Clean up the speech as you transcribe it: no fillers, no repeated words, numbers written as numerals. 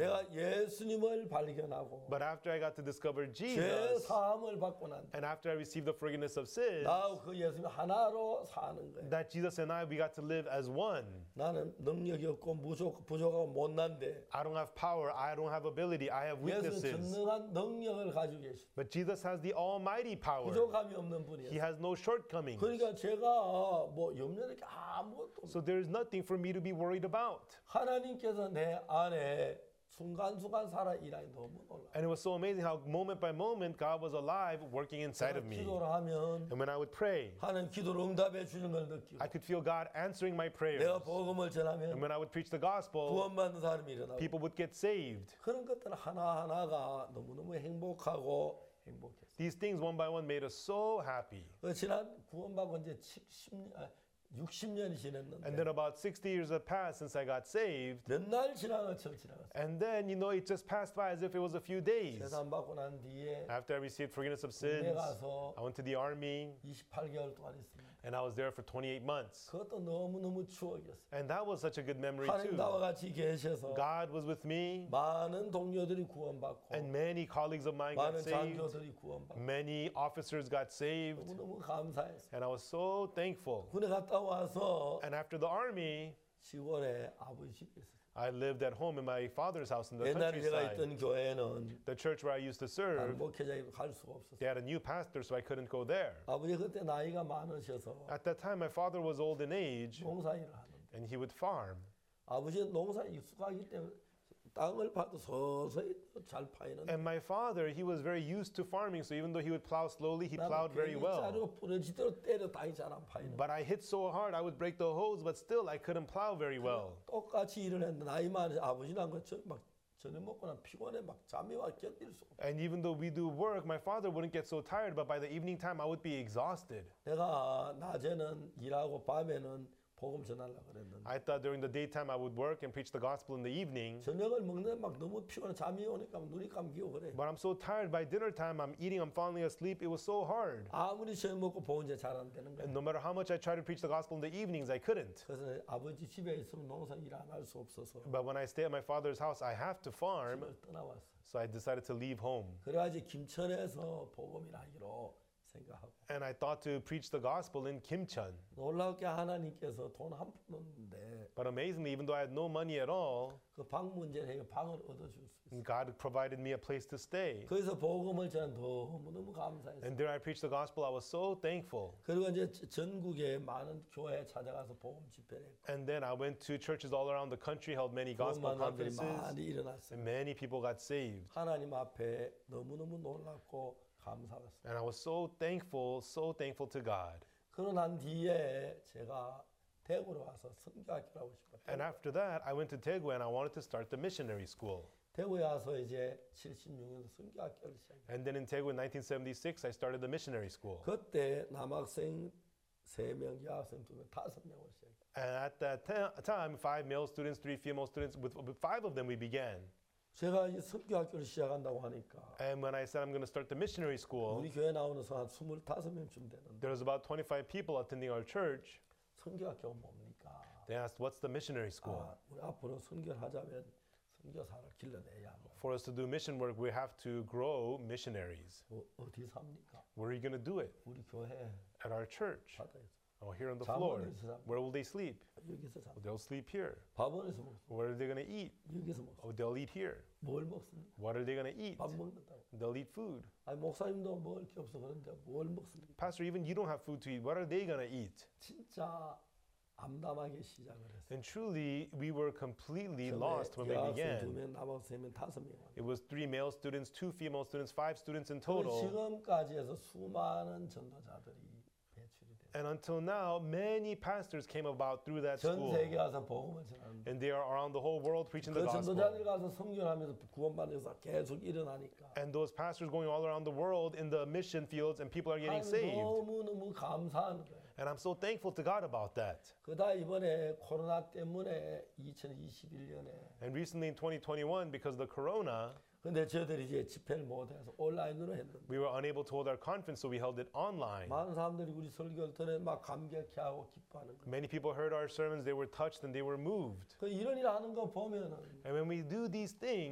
내가 예수님을 발견하고 But after I got to discover 죄 Jesus, 사함을 받고 난 뒤 and after I received the forgiveness of sins, 나하고 그 예수님 하나로 사는 거예요. that Jesus and I, we got to live as one. 나는 능력이 없고 부족하고 못난데 I don't have power. I don't have ability. I have 예수는 weaknesses. 전능한 능력을 가지고 계십니다. But Jesus has the almighty power. 부족함이 없는 He 분이에요. has no shortcomings. 그러니까 제가 뭐 염려될 게 아무것도 없어요. So there is nothing for me to be worried about. 하나님께서 내 안에 순간순간 살아 일하니 너무 놀라요. And it was so amazing how moment by moment God was alive working inside of me. 기도를 하면 And when I would pray, 하나님 기도를 응답해 주는 걸 느끼고 I could feel God answering my prayers. 내가 복음을 And 전하면 when I would preach the gospel, 구원받는 사람이 일어나고 people would get saved. 그런 것들 하나하나가 너무너무 행복하고 행복했어요. These things one by one made us so happy. 지난 구원받고 이제 60년이 And 지났는데 then about 60 years have passed since I got saved. 몇 날 지난 것처럼 지나갔어요. And then, it just passed by as if it was a few days. 세상 받고 난 뒤에 After I received forgiveness of 군대 sins, 가서 I went to the army 28개월 동안 있습니다. and I was there for 28 months. 그것도 너무너무 추억이었어요. And that was such a good memory 하나님 too. 나와 같이 계셔서 God was with me 많은 동료들이 구원받고 and many colleagues of mine got 많은 saved. 장교들이 구원받고 Many officers got saved. 너무너무 감사했어요. And I was so thankful. 군에 갔다 와서 And after the army, 시골에 아버지 집에 있었어요. I lived at home in my father's house in the 옛날에 제가 countryside. 있던 교회는 The church where I used to serve, 목회자가 갈 수가 없었어요. they had a new pastor, so I couldn't go there. 아버지 그때 나이가 많으셔서 At that time, my father was old in age, 농사일을 하는데 and he would farm. 아버지는 농사에 익숙하기 때문에 땅을 파도 서서히 잘 파이는데 And my father, he was very used to farming, so even though he would plow slowly, he plowed very well. 자르고 부러지대로 때려 땅이 잘 안 파이는 But I hit so hard, I would break the hose, but still I couldn't plow very well. 똑같이 일을 했는데 나이 많은 아버지는 막 저녁 먹고 난 피곤해 막 잠이 와 견딜 수 없어. And even though we do work, my father wouldn't get so tired, but by the evening time, I would be exhausted. 내가 낮에는 일하고 밤에는 복음 전하려고 그랬는데 I thought during the daytime I would work and preach the gospel in the evening. 저녁을 먹는데 막 너무 피곤해 잠이 오니까 눈이 감기고 그래. But I'm so tired by dinner time, I'm eating, I'm falling asleep. It was so hard. 아무리 저녁 먹고 복음 잘 안 되는 거야. And no matter how much I tried to preach the gospel in the evenings, I couldn't. 그래서 아버지 집에 있으면 농사 일 안 할 수 없어서 But when I stay at my father's house, I have to farm. 집을 떠나왔어. So I decided to leave home. 그래가지고 김천에서 복음을 하기로 생각하고 And I thought to preach the gospel in Kimcheon. 놀랍게 하나님께서 돈 한 푼 없는데 But amazingly, even though I had no money at all, 그 방 문제는 방을 얻어줄 수 있어. God provided me a place to stay. 거기서 복음을 저는 너무너무 감사했어요. And there I preached the gospel. I was so thankful. 그리고 이제 전국에 많은 교회에 찾아가서 복음 집회를 했고 And then I went to churches all around the country, held many gospel 그런 만남들이 conferences, 많이 일어났어요. and many people got saved. 하나님 앞에 너무너무 놀랍고 감사했어요. And I was so thankful to God. 그러고 난 뒤에 제가 대구로 와서 선교학교를 하고 싶었어요. And after that, I went to Daegu and I wanted to start the missionary school. 대구에 와서 이제 76년도 선교학교를 시작했어요. And then in Daegu in 1976, I started the missionary school. 그때 남학생 3명, 여학생 2명, 5명을 시작했어요. And at that time, 5 male students, 3 female students, with 5 of them we began. 제가 이 선교학교를 시작한다고 하니까 And when I said I'm going to start the missionary school, 우리 교회 나오는 한 25명쯤 되는데 there was about 25 people attending our church. 선교학교가 뭡니까? They asked, what's the missionary school? 아, 우리 앞으로 선교를 하자면 선교사를 길러내야 뭐, For us to do mission work, we have to grow missionaries. 어디서 합니까? Where are you going to do it? 우리 교회 At our church. 바다에서 Oh, here on the floor. 잠원에서 Where will they sleep? 여기서 잡 They'll sleep here. 밥원에서 먹습니다. Where are they going to eat? 여기서 먹습니다. Oh, they'll eat here. 뭘 먹습니까? What are they going to eat? 밥 먹는다고. They'll eat food. 아니 목사님도 먹을 게 없어 그런데 뭘 먹습니까? Pastor, even you don't have food to eat. What are they going to eat? 진짜 암담하게 시작을 했어요. And truly, we were completely lost when we 여학생 began. 2명, 남학생 3명, 5명. It was 3 male students, 2 female students, 5 students in total. 지금까지 해서 수많은 전도자들이 배출이 됐어요. And until now, many pastors came about through that 전 school. 세계 가서 복음을 전하는데 And they are around the whole world preaching 그 the 전도자들 gospel. 가서 선교하면서 구원받는 역사 계속 일어나니까 And those pastors going all around the world in the mission fields and people are getting saved. 너무너무 감사한 거예요. And I'm so thankful to God about that. 그다 이번에 코로나 때문에 2021년에 And recently in 2021, because of the corona, 근데 저희들이 이제 집회를 못해서 온라인으로 했는데 we were unable to hold our conference, so we held it online. 많은 사람들이 우리 설교를 들어 막 감격해하고 기뻐하는 거예요. Many people heard our sermons, they were touched and they were moved. 그 이런 일 하는 거 보면은 And when we do these things,